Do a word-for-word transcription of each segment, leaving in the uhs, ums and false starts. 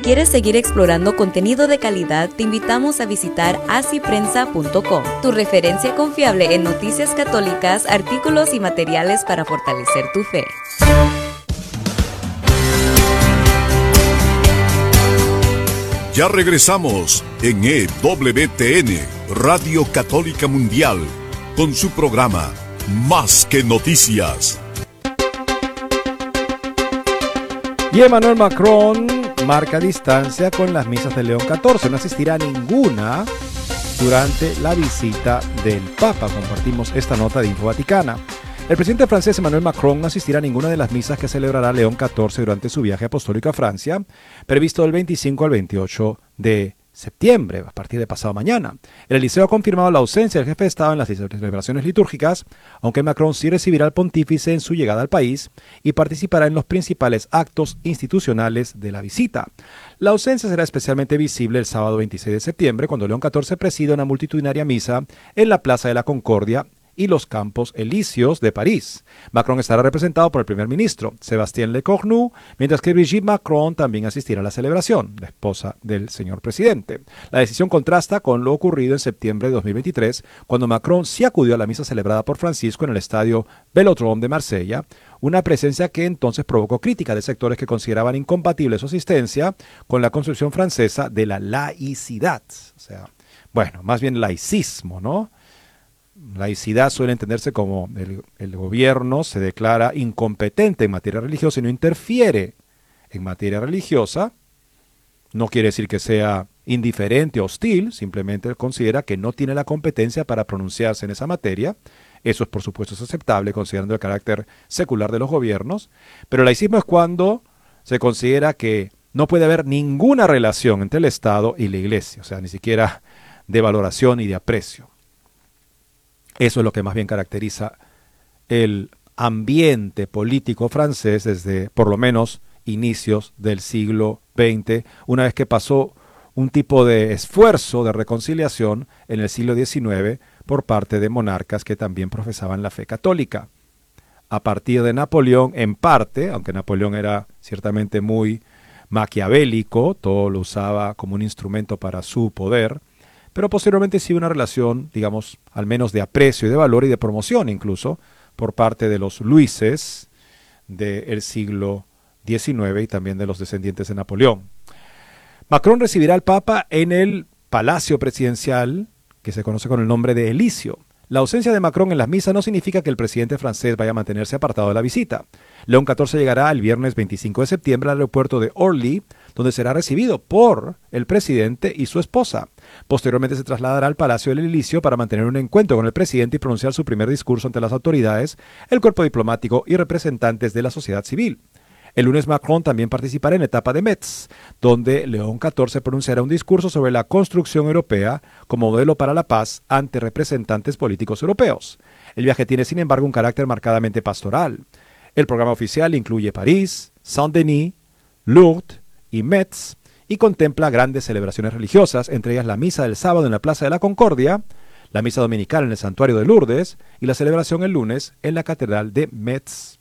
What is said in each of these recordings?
quieres seguir explorando contenido de calidad, te invitamos a visitar así prensa punto com, tu referencia confiable en noticias católicas, artículos y materiales para fortalecer tu fe. Ya regresamos en E W T N, Radio Católica Mundial, con su programa Más que Noticias. Y Emmanuel Macron marca distancia con las misas de León catorce. No asistirá a ninguna durante la visita del Papa. Compartimos esta nota de Info Vaticana. El presidente francés Emmanuel Macron no asistirá a ninguna de las misas que celebrará León catorce durante su viaje apostólico a Francia, previsto del veinticinco al veintiocho de septiembre, a partir de pasado mañana. El Eliseo ha confirmado la ausencia del jefe de Estado en las celebraciones litúrgicas, aunque Macron sí recibirá al pontífice en su llegada al país y participará en los principales actos institucionales de la visita. La ausencia será especialmente visible el sábado veintiséis de septiembre, cuando León catorce presida una multitudinaria misa en la Plaza de la Concordia y los Campos Elíseos de París. Macron estará representado por el primer ministro, Sébastien Lecornu, mientras que Brigitte Macron también asistirá a la celebración, la esposa del señor presidente. La decisión contrasta con lo ocurrido en septiembre de dos mil veintitrés, cuando Macron sí acudió a la misa celebrada por Francisco en el estadio Velodrome de Marsella, una presencia que entonces provocó crítica de sectores que consideraban incompatible su asistencia con la concepción francesa de la laicidad. O sea, bueno, más bien laicismo, ¿no? Laicidad suele entenderse como el, el gobierno se declara incompetente en materia religiosa y no interfiere en materia religiosa. No quiere decir que sea indiferente o hostil, simplemente considera que no tiene la competencia para pronunciarse en esa materia. Eso es, por supuesto, es aceptable considerando el carácter secular de los gobiernos, pero el laicismo es cuando se considera que no puede haber ninguna relación entre el Estado y la Iglesia, o sea, ni siquiera de valoración y de aprecio. Eso es lo que más bien caracteriza el ambiente político francés desde, por lo menos, inicios del siglo veinte, una vez que pasó un tipo de esfuerzo de reconciliación en el siglo diecinueve por parte de monarcas que también profesaban la fe católica. A partir de Napoleón, en parte, aunque Napoleón era ciertamente muy maquiavélico, todo lo usaba como un instrumento para su poder, pero posteriormente sí una relación, digamos, al menos de aprecio y de valor y de promoción incluso, por parte de los Luises del siglo diecinueve y también de los descendientes de Napoleón. Macron recibirá al Papa en el Palacio Presidencial, que se conoce con el nombre de Elíseo. La ausencia de Macron en las misas no significa que el presidente francés vaya a mantenerse apartado de la visita. León catorce llegará el viernes veinticinco de septiembre al aeropuerto de Orly, donde será recibido por el presidente y su esposa. Posteriormente se trasladará al Palacio del Elíseo para mantener un encuentro con el presidente y pronunciar su primer discurso ante las autoridades, el cuerpo diplomático y representantes de la sociedad civil. El lunes Macron también participará en la etapa de Metz, donde León catorce pronunciará un discurso sobre la construcción europea como modelo para la paz ante representantes políticos europeos. El viaje tiene, sin embargo, un carácter marcadamente pastoral. El programa oficial incluye París, Saint-Denis, Lourdes y Metz, y contempla grandes celebraciones religiosas, entre ellas la misa del sábado en la Plaza de la Concordia, la misa dominical en el Santuario de Lourdes y la celebración el lunes en la Catedral de Metz.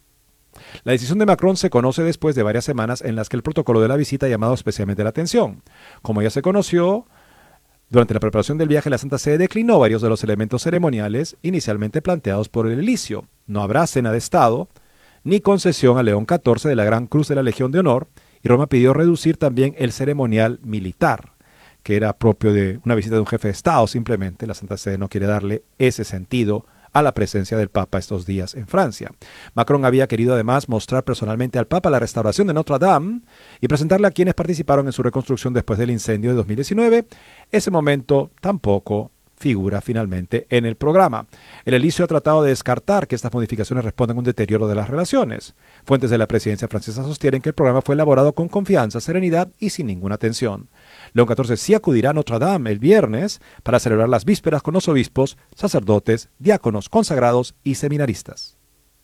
La decisión de Macron se conoce después de varias semanas en las que el protocolo de la visita ha llamado especialmente la atención. Como ya se conoció, durante la preparación del viaje la Santa Sede declinó varios de los elementos ceremoniales inicialmente planteados por el Elíseo. No habrá cena de Estado, ni concesión a León catorce de la Gran Cruz de la Legión de Honor, y Roma pidió reducir también el ceremonial militar, que era propio de una visita de un jefe de Estado simplemente. La Santa Sede no quiere darle ese sentido a la presencia del Papa estos días en Francia. Macron había querido además mostrar personalmente al Papa la restauración de Notre Dame y presentarle a quienes participaron en su reconstrucción después del incendio de dos mil diecinueve. Ese momento tampoco figura finalmente en el programa. El Elíseo ha tratado de descartar que estas modificaciones respondan a un deterioro de las relaciones. Fuentes de la presidencia francesa sostienen que el programa fue elaborado con confianza, serenidad y sin ninguna tensión. León catorce sí acudirá a Notre Dame el viernes para celebrar las vísperas con los obispos, sacerdotes, diáconos consagrados y seminaristas.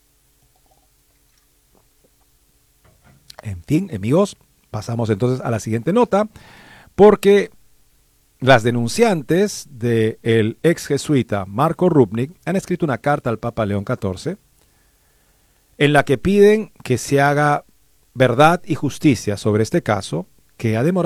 En fin, amigos, pasamos entonces a la siguiente nota, porque las denunciantes del ex jesuita Marco Rupnik han escrito una carta al Papa León catorce en la que piden que se haga verdad y justicia sobre este caso que ha demorado